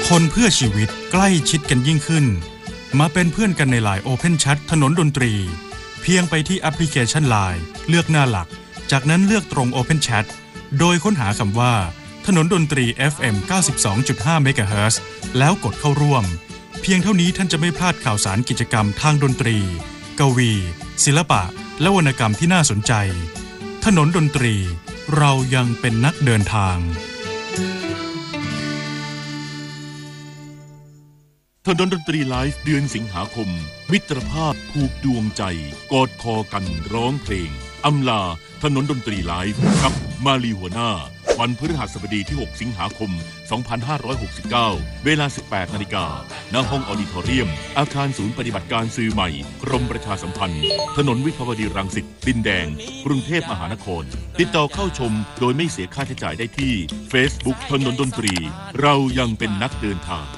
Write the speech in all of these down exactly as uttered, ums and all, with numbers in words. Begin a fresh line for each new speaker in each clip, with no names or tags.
คนเพื่อชีวิตใกล้ชิดกันยิ่งขึ้นมาเป็นเพื่อนกันใน ไลน์ Open Chat ถนนดนตรีเพียงไปที่แอปพลิเคชัน ไลน์ เลือกหน้าหลักจากนั้นเลือกตรง Open Chat โดยค้นหาคำว่าถนนดนตรี เอฟ เอ็ม เก้าสิบสองจุดห้า เมกะเฮิรตซ์ แล้วกดเข้าร่วมเพียงเท่านี้ท่านจะไม่พลาดข่าวสารกิจกรรมทางดนตรีกวีศิลปะและวรรณกรรมที่น่าสนใจถนนดนตรีเรายังเป็นนักเดินทาง
ถนนดนตรีไลฟ์เดือนสิงหาคมมิตรภาพผูกดวงใจกอดคอกันร้องเพลงอำลาถนนดนตรีไลฟ์กับมาลีหัวหน้าวันพฤหัสบดีที่หกสิงหาคมสองพันห้าร้อยหกสิบเก้าเวลา สิบแปดนาฬิกา ณ ห้องออดิทอเรียมอาคารศูนย์ปฏิบัติการสื่อใหม่กรมประชาสัมพันธ์ถนนวิภาวดีรังสิตดินแดงกรุงเทพมหานครติดต่อเข้าชมโดยไม่เสียค่าใช้จ่ายได้ที่ Facebook ถนนดนตรีเรายังเป็นนักเดินทาง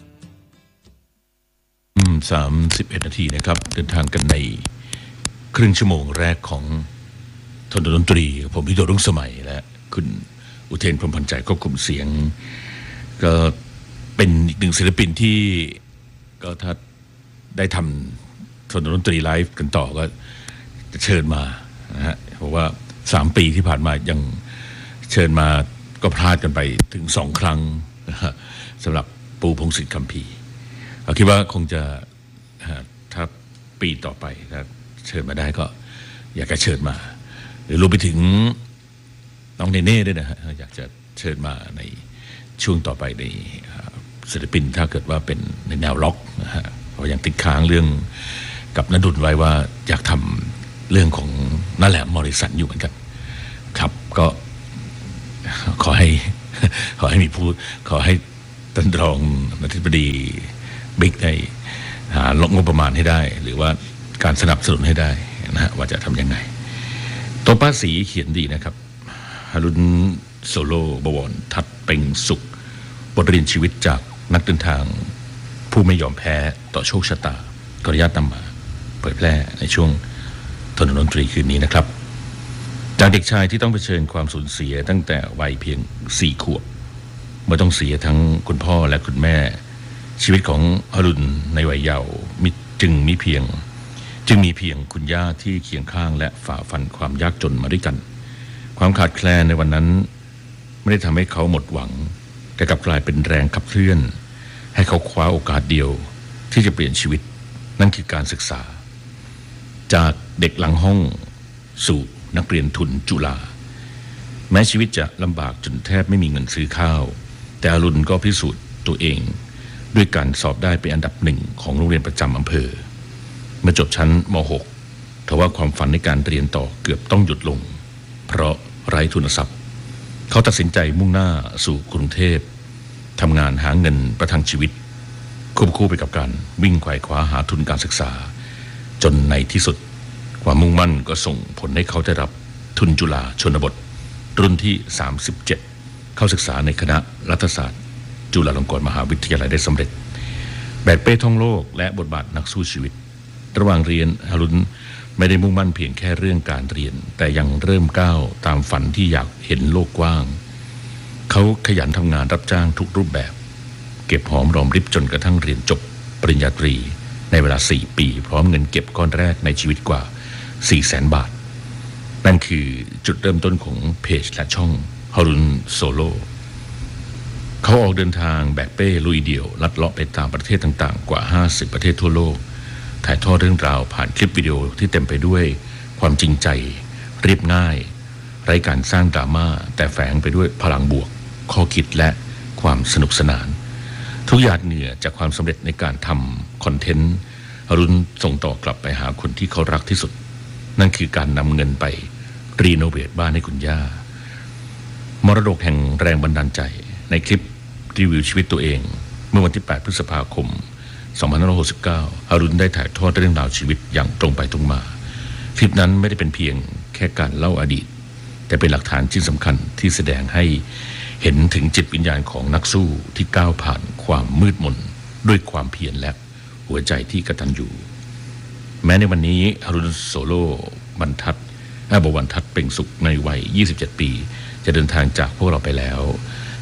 สามสิบเอ็ดนาทีนะครับเดินทางกันในครึ่งชั่วโมงแรกของถนนดนตรีผมพิโรจน์ รุ่งสมัยและคุณอุเทน พรหมพันธ์ใจควบคุมเสียงก็เป็นอีกหนึ่งศิลปินที่ก็ถ้าได้ทำถนนดนตรีไลฟ์กันต่อก็จะเชิญมานะฮะเพราะว่าสามปีที่ผ่านมายังเชิญมาก็พลาดกันไปถึงสองครั้งนะฮะสำหรับปูพงษ์สิทธิ์คัมภีร์เราคิดว่าคงจะถ้าปีต่อไปถ้าเชิญมาได้ก็อยากจะเชิญมาหรือรวมไปถึงน้องเนเน่ด้วยนะฮะอยากจะเชิญมาในช่วงต่อไปในศิลปินถ้าเกิดว่าเป็นในแนวล็อกนะฮะเพราะยังติดค้างเรื่องกับณดุลไว้ว่าอยากทำเรื่องของนั่นแหละมอริสันอยู่เหมือนกันครับก็ขอให้ขอให้มีผู้ขอให้ท่านรองอธิบดีบิ๊กได้หาลดงบประมาณให้ได้หรือว่าการสนับสนุนให้ได้นะฮะว่าจะทำยังไงตัวป้าสีเขียนดีนะครับฮารุนโซโลบวรทัดเป็งสุขบทเรียนชีวิตจากนักเดินทางผู้ไม่ยอมแพ้ต่อโชคชะตาขออนุญาตนำมาเผยแพร่ในช่วงถนนดนตรีคืนนี้นะครับจากเด็กชายที่ต้องเผชิญความสูญเสียตั้งแต่วัยเพียงสี่ขวบเมื่อต้องเสียทั้งคุณพ่อและคุณแม่ชีวิตของฮารุนในวัยเยาว์จึงมีเพียงจึงมีเพียงคุณย่าที่เคียงข้างและฝ่าฟันความยากจนมาด้วยกันความขาดแคลนในวันนั้นไม่ได้ทำให้เขาหมดหวังแต่กลับกลายเป็นแรงขับเคลื่อนให้เขาคว้าโอกาสเดียวที่จะเปลี่ยนชีวิตนั่นคือการศึกษาจากเด็กหลังห้องสู่นักเรียนทุนจุฬาแม้ชีวิตจะลำบากจนแทบไม่มีเงินซื้อข้าวแต่อรุณก็พิสูจน์ตัวเองด้วยการสอบได้เป็นอันดับหนึ่งของโรงเรียนประจำอำเภอเมื่อจบชั้นม หก ทว่าความฝันในการเรียนต่อเกือบต้องหยุดลงเพราะไร้ทุนทรัพย์เขาตัดสินใจมุ่งหน้าสู่กรุงเทพทำงานหาเงินประทังชีวิตควบคู่ไปกับการวิ่งไขว่คว้าหาทุนการศึกษาจนในที่สุดความมุ่งมั่นก็ส่งผลให้เขาได้รับทุนจุฬาชนบทรุ่นที่สามสิบเจ็ดเข้าศึกษาในคณะรัฐศาสตร์จุฬาลงกรณ์มหาวิทยาลัยได้สำเร็จแบกเป้ท่องโลกและบทบาทนักสู้ชีวิตระหว่างเรียนฮารุนไม่ได้มุ่งมั่นเพียงแค่เรื่องการเรียนแต่ยังเริ่มก้าวตามฝันที่อยากเห็นโลกกว้างเขาขยันทำงานรับจ้างทุกรูปแบบเก็บหอมรอมริบจนกระทั่งเรียนจบปริญญาตรีในเวลาสี่ปีพร้อมเงินเก็บก้อนแรกในชีวิตกว่า สี่แสน บาทนั่นคือจุดเริ่มต้นของเพจและช่องฮารุนโซโลเขาออกเดินทางแบกเป้ลุยเดี่ยวลัดเลาะไปตามประเทศต่างๆกว่าห้าสิบประเทศทั่วโลกถ่ายทอดเรื่องราวผ่านคลิปวิดีโอที่เต็มไปด้วยความจริงใจเรียบง่ายไร้การสร้างดราม่าแต่แฝงไปด้วยพลังบวกข้อคิดและความสนุกสนานทุกหยาดเหงื่อจากความสำเร็จในการทำคอนเทนต์อรุณส่งต่อกลับไปหาคนที่เขารักที่สุดนั่นคือการนำเงินไปรีโนเวทบ้านให้คุณย่ามรดกแห่งแรงบันดาลใจในคลิปรีวิวชีวิตตัวเองเมื่อวันที่แปดพฤษภาคมสองพันห้าร้อยหกสิบเก้าอรุณได้ถ่ายทอดเรื่องราวชีวิตอย่างตรงไปตรงมาคลิปนั้นไม่ได้เป็นเพียงแค่การเล่าอดีตแต่เป็นหลักฐานชิ้นสำคัญที่แสดงให้เห็นถึงจิตวิญญาณของนักสู้ที่ก้าวผ่านความมืดมนด้วยความเพียรและหัวใจที่กตัญญูแม้ในวันนี้อรุณโซโลบรรทัดบวรทัดเป่งสุขในวัยยี่สิบเจ็ดปีจะเดินทางจากพวกเราไปแล้ว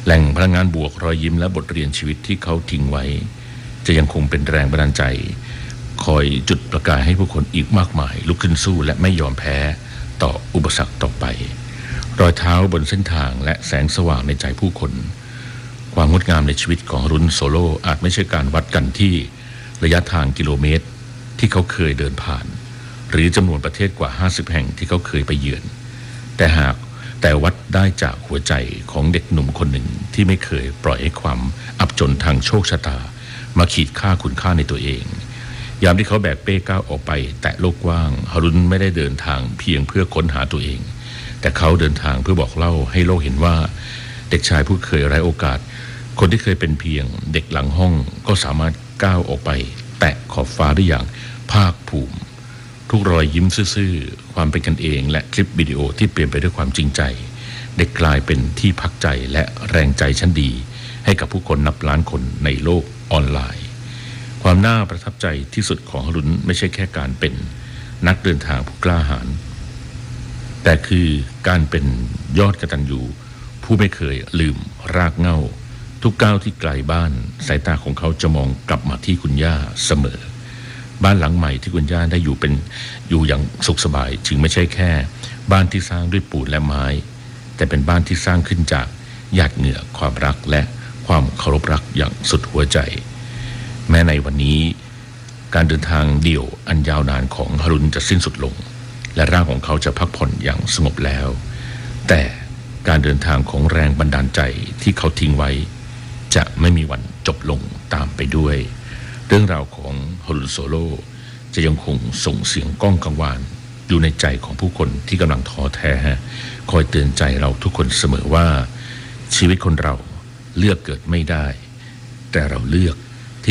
แหล่งพลังงานบวกรอยยิ้มและบทเรียนชีวิตที่เขาทิ้งไว้จะยังคงเป็นแรงบันดาลใจคอยจุดประกายให้ผู้คนอีกมากมายลุกขึ้นสู้และไม่ยอมแพ้ต่ออุปสรรคต่อไปรอยเท้าบนเส้นทางและแสงสว่างในใจผู้คนความงดงามในชีวิตของรุ่นโซโล่อาจไม่ใช่การวัดกันที่ระยะทางกิโลเมตรที่เขาเคยเดินผ่านหรือจำนวนประเทศกว่าห้าสิบแห่งที่เขาเคยไปเยือนแต่หากแต่วัดได้จากหัวใจของเด็กหนุ่มคนหนึ่งที่ไม่เคยปล่อยให้ความอับจนทางโชคชะตามาขีดค่าคุณค่าในตัวเองยามที่เขาแบกเป้ก้าวออกไปแตะโลกกว้างฮารุนไม่ได้เดินทางเพียงเพื่อค้นหาตัวเองแต่เขาเดินทางเพื่อบอกเล่าให้โลกเห็นว่าเด็กชายผู้เคยไร้โอกาสคนที่เคยเป็นเพียงเด็กหลังห้องก็สามารถก้าวออกไปแตะขอบฟ้าได้อย่างภาคภูมิทุกรอยยิ้มซื่อๆความเป็นกันเองและคลิปวิดีโอที่เปลี่ยนไปด้วยความจริงใจเด็กกลายเป็นที่พักใจและแรงใจชั้นดีให้กับผู้คนนับล้านคนในโลกออนไลน์ความน่าประทับใจที่สุดของฮารุนไม่ใช่แค่การเป็นนักเดินทางผู้กล้าหาญแต่คือการเป็นยอดกตัญญูผู้ไม่เคยลืมรากเหง้าทุกก้าวที่ไกลบ้านสายตาของเขาจะมองกลับมาที่คุณย่าเสมอบ้านหลังใหม่ที่คุณย่าได้อยู่เป็นอยู่อย่างสุขสบายจึงไม่ใช่แค่บ้านที่สร้างด้วยปูนและไม้แต่เป็นบ้านที่สร้างขึ้นจากหยาดเหงื่อความรักและความเคารพรักอย่างสุดหัวใจแม้ในวันนี้การเดินทางเดี่ยวอันยาวนานของฮารุนจะสิ้นสุดลงและร่างของเขาจะพักผ่อนอย่างสงบแล้วแต่การเดินทางของแรงบันดาลใจที่เขาทิ้งไว้จะไม่มีวันจบลงตามไปด้วยเรื่องราวของฮารุนโซโล่จะยังคงส่งเสียงก้องกังวานอยู่ในใจของผู้คนที่กำลังท้อแท้คอยเตือนใจเราทุกคนเสมอว่าชีวิตคนเราเลือกเกิดไม่ได้แต่เราเลือก